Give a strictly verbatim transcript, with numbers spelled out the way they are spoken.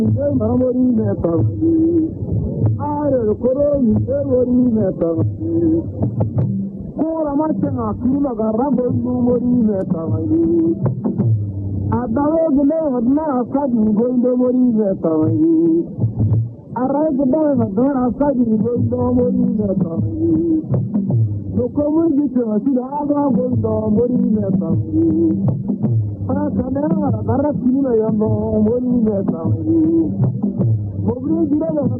Mamori Metamadi, Are Koromi, Every Metamadi, Ora Machana, Kuma Garabo, Mori Metamadi, Adawa Guna, Sadi, Gondo Mori Metamadi, Arrive down at Dora Sadi, Gondo Mori Metamadi, the community to the Aga Gondo Mori Metamadi. Kadang-kadang Arab ini yang mau melihat kami. Mobil tidak